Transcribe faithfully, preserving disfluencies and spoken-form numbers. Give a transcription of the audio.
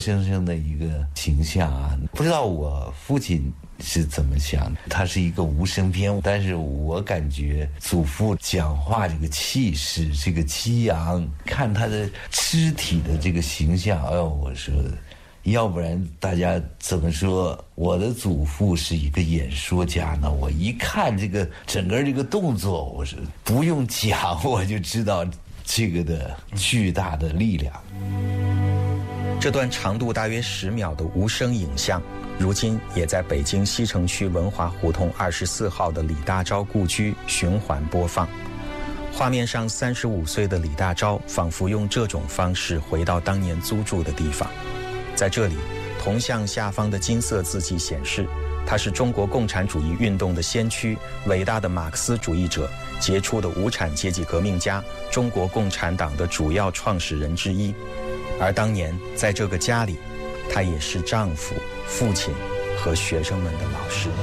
生生的一个形象啊。不知道我父亲是怎么想的，他是一个无声片，但是我感觉祖父讲话这个气势，这个激昂，看他的肢体的这个形象，哎呦，我说要不然大家怎么说我的祖父是一个演说家呢？我一看这个整个这个动作，我是不用讲我就知道这个的巨大的力量。 这段长度大约十秒的无声影像，如今也在北京西城区文华胡同二十四号的李大钊故居循环播放。画面上三十五岁的李大钊仿佛用这种方式回到当年租住的地方。在这里，铜像下方的金色字迹显示，他是中国共产主义运动的先驱，伟大的马克思主义者，杰出的无产阶级革命家，中国共产党的主要创始人之一。而当年在这个家里，他也是丈夫、父亲和学生们的老师。